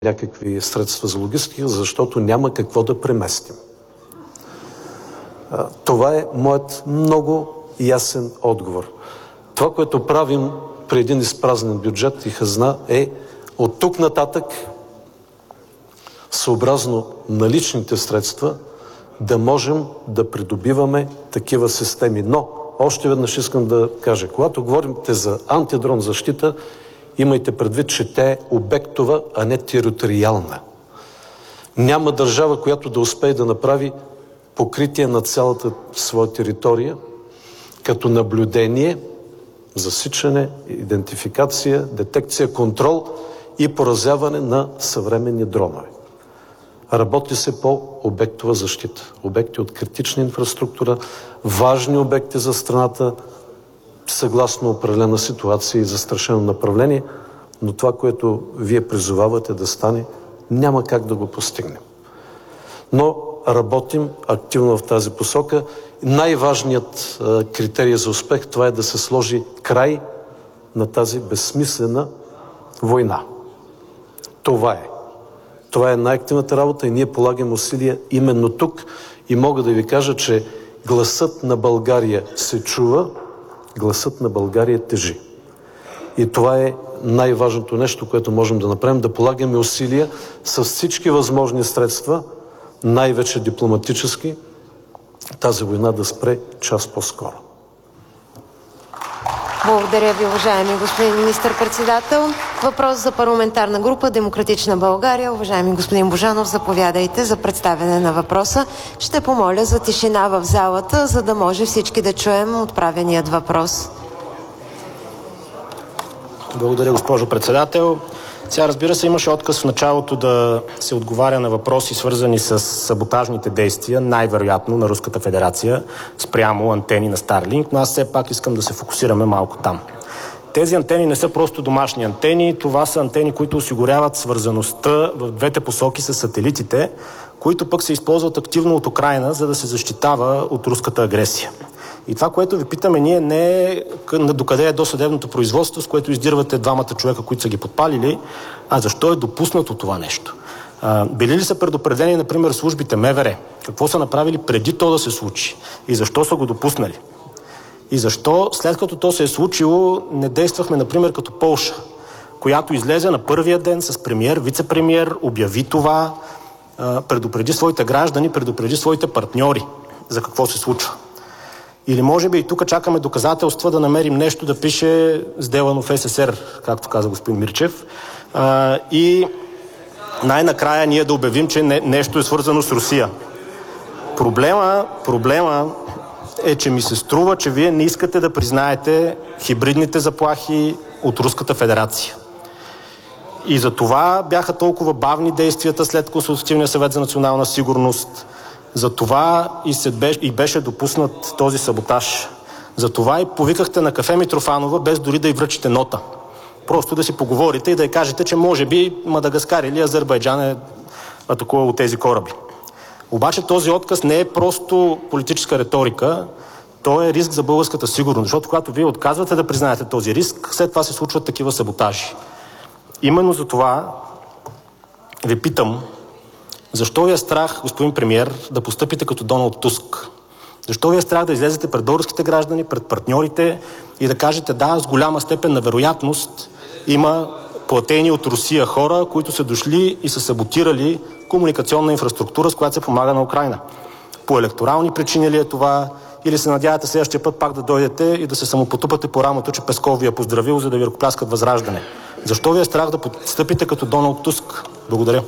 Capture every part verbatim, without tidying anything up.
някакви средства за логистика, защото няма какво да преместим. Това е моят много ясен отговор. Това, което правим при един изпразнен бюджет и хазна, е от тук нататък, съобразно наличните средства, да можем да придобиваме такива системи. Но, още веднъж искам да кажа, когато говорим за антидрон защита, имайте предвид, че тя е обектова, а не териториална. Няма държава, която да успее да направи покритие на цялата своя територия, като наблюдение, засичане, идентификация, детекция, контрол и поразяване на съвременни дронове. Работи се по обектова защита. Обекти от критична инфраструктура, важни обекти за страната, съгласно определена ситуация и застрашено направление, но това, което вие призовавате да стане, няма как да го постигнем. Но работим активно в тази посока. Най-важният е, критерий за успех, това е да се сложи край на тази безсмислена война. Това е. Това е най-активната работа и ние полагаме усилия именно тук. И мога да ви кажа, че гласът на България се чува, гласът на България тежи. И това е най-важното нещо, което можем да направим, да полагаме усилия с всички възможни средства, най-вече дипломатически, тази война да спре час по-скоро. Благодаря ви, уважаеми господин министър-председател. Въпрос за парламентарна група Демократична България. Уважаеми господин Божанов, заповядайте за представяне на въпроса. Ще помоля за тишина в залата, за да може всички да чуем отправеният въпрос. Благодаря, госпожо председател. Сега, разбира се, имаше отказ в началото да се отговаря на въпроси, свързани с саботажните действия, най-вероятно на Руската федерация, спрямо антени на Starlink, но аз все пак искам да се фокусираме малко там. Тези антени не са просто домашни антени, това са антени, които осигуряват свързаността в двете посоки с сателитите, които пък се използват активно от Украйна, за да се защитава от руската агресия. И това, което ви питаме ние, не е докъде е досъдебното производство, с което издирвате двамата човека, които са ги подпалили, а защо е допуснато това нещо. А, били ли са предупредени, например, службите МВР? Какво са направили преди то да се случи? И защо са го допуснали? И защо, след като то се е случило, не действахме, например, като Полша, която излезе на първия ден с премиер, вице-премиер, обяви това, а, предупреди своите граждани, предупреди своите партньори за какво се случва. Или може би и тук чакаме доказателства да намерим нещо да пише сделано в СССР, както каза господин Мирчев, а, и най-накрая ние да обявим, че не, нещо е свързано с Русия. Проблема, проблема е, че ми се струва, че вие не искате да признаете хибридните заплахи от Руската федерация. И за това бяха толкова бавни действията след Консултативния съвет за национална сигурност. Затова и, се беше, и беше допуснат този саботаж. Затова и повикахте на кафе Митрофанова, без дори да й връчите нота. Просто да си поговорите и да й кажете, че може би Мадагаскар или Азербайджан е атакувал от тези кораби. Обаче този отказ не е просто политическа риторика, то е риск за българската сигурност, защото когато вие отказвате да признаете този риск, след това се случват такива саботажи. Именно за това ви питам, защо ви е страх, господин премиер, да постъпите като Доналд Туск? Защо ви е страх да излезете пред българските граждани, пред партньорите и да кажете, да, с голяма степен на вероятност има платени от Русия хора, които са дошли и са саботирали комуникационна инфраструктура, с която се помага на Украйна? По електорални причини ли е това? Или се надявате следващия път пак да дойдете и да се самопотупате по рамото, че Песков ви е поздравил, за да ви ръкопляскат Възраждане? Защо ви е страх да постъпите като Доналд Туск? Благодаря.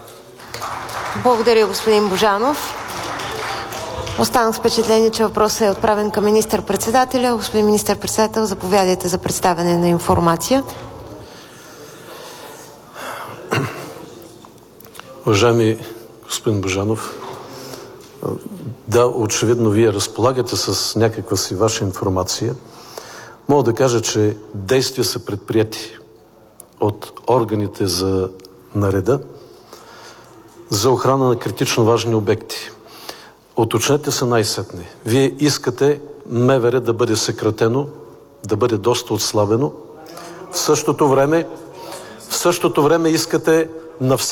Благодаря, господин Божанов. Останах с впечатление, че въпросът е отправен към министър-председателя. Господин министър-председател, заповядайте за представяне на информация. Уважаеми господин Божанов, да, очевидно вие разполагате с някаква си ваша информация. Мога да кажа, че действия са предприяти от органите за нареда за охрана на критично важни обекти. Уточнете се най-сетне. Вие искате МВР да бъде съкратено, да бъде доста отслабено. В същото време, в същото време искате на всеки